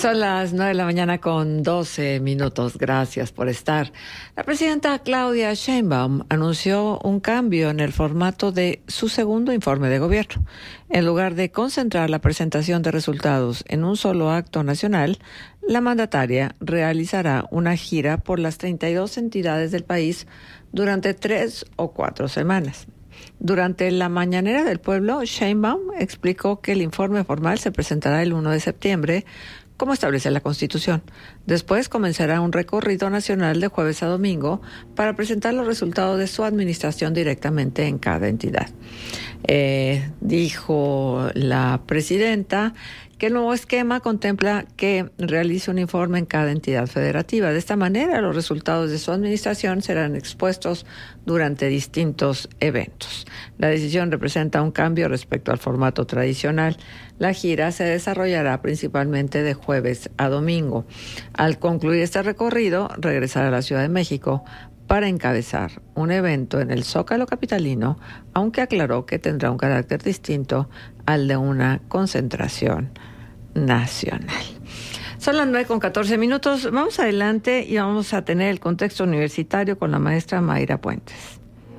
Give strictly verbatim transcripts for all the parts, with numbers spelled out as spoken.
Son las nueve de la mañana con doce minutos. Gracias por estar. La presidenta Claudia Sheinbaum anunció un cambio en el formato de su segundo informe de gobierno. En lugar de concentrar la presentación de resultados en un solo acto nacional, la mandataria realizará una gira por las treinta y dos entidades del país durante tres o cuatro semanas. Durante la Mañanera del Pueblo, Sheinbaum explicó que el informe formal se presentará el primero de septiembre, como establece la Constitución. Después comenzará un recorrido nacional de jueves a domingo para presentar los resultados de su administración directamente en cada entidad. Eh, dijo la presidenta que el nuevo esquema contempla que realice un informe en cada entidad federativa. De esta manera, los resultados de su administración serán expuestos durante distintos eventos. La decisión representa un cambio respecto al formato tradicional. La gira se desarrollará principalmente de jueves a domingo. Al concluir este recorrido, regresará a la Ciudad de México para encabezar un evento en el Zócalo capitalino, aunque aclaró que tendrá un carácter distinto al de una concentración nacional. Son las nueve con catorce minutos. Vamos adelante y vamos a tener el contexto universitario con la maestra Mayra Puentes.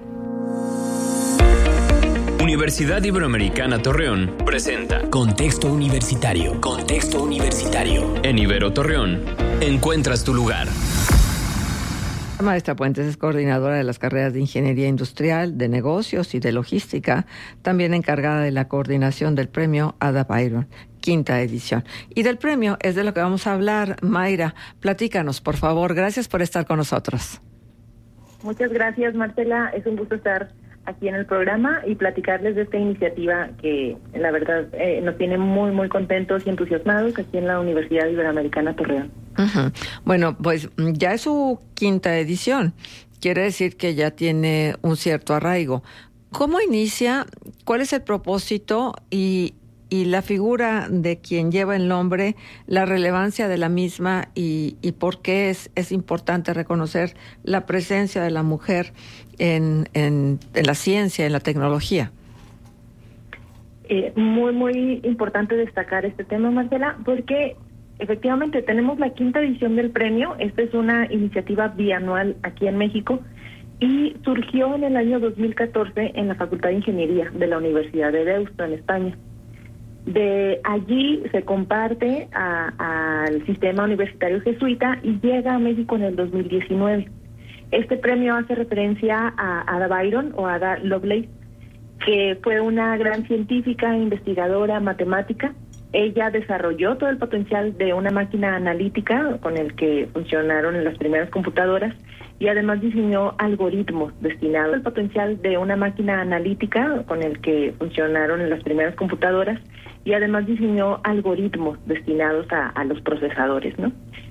Universidad Iberoamericana Torreón presenta Contexto Universitario. Contexto Universitario. En Ibero Torreón, encuentras tu lugar. La maestra Puentes es coordinadora de las carreras de Ingeniería Industrial, de Negocios y de Logística, también encargada de la coordinación del premio Ada Byron, quinta edición. Y del premio es de lo que vamos a hablar. Mayra, platícanos, por favor. Gracias por estar con nosotros. Muchas gracias, Marcela. Es un gusto estar aquí en el programa y platicarles de esta iniciativa que, la verdad, eh, nos tiene muy, muy contentos y entusiasmados aquí en la Universidad Iberoamericana Torreón. Uh-huh. Bueno, pues ya es su quinta edición. Quiere decir que ya tiene un cierto arraigo. ¿Cómo inicia? ¿Cuál es el propósito? Y, y la figura de quien lleva el nombre, la relevancia de la misma y, y por qué es, es importante reconocer la presencia de la mujer en, en, en la ciencia, en la tecnología. Eh, muy, muy importante destacar este tema, Marcela, porque efectivamente tenemos la quinta edición del premio. Esta es una iniciativa bianual aquí en México y surgió en el año dos mil catorce en la Facultad de Ingeniería de la Universidad de Deusto, en España. De allí se comparte al sistema universitario jesuita y llega a México en el dos mil diecinueve. Este premio hace referencia a Ada Byron o Ada Lovelace, que fue una gran científica, investigadora, matemática. Ella desarrolló todo el potencial de una máquina analítica con el que funcionaron las primeras computadoras y además diseñó algoritmos destinados al potencial de una máquina analítica con el que funcionaron las primeras computadoras y además diseñó algoritmos destinados a, a los procesadores, ¿no?